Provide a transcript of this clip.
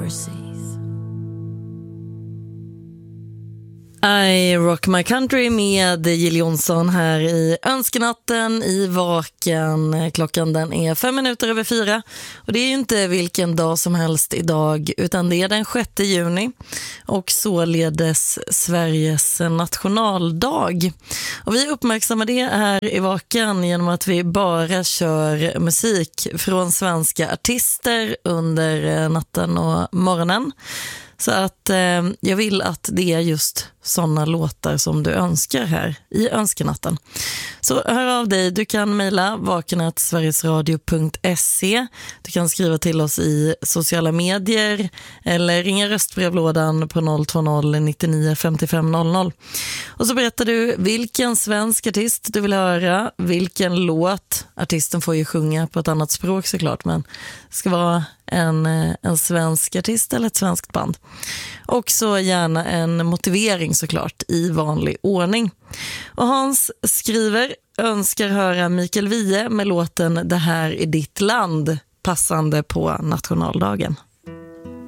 mercies. I Rock My Country med Jill Johnson här i Önskenatten i Vaken. Klockan den är 5:05 och det är ju inte vilken dag som helst idag, utan det är den 6 juni och således Sveriges nationaldag. Och vi uppmärksammar det här i Vaken genom att vi bara kör musik från svenska artister under natten och morgonen. Så att jag vill att det är just sådana låtar som du önskar här i Önskenatten. Så hör av dig, du kan mejla vaken@sverigesradio.se. Du kan skriva till oss i sociala medier eller ringa röstbrevlådan på 020 99 55 00. Och så berättar du vilken svensk artist du vill höra, vilken låt. Artisten får ju sjunga på ett annat språk såklart, men det ska vara en svensk artist eller ett svenskt band. Och så gärna en motivering såklart i vanlig ordning. Och Hans skriver, önskar höra Mikael Wiehe med låten Det här är ditt land, passande på nationaldagen.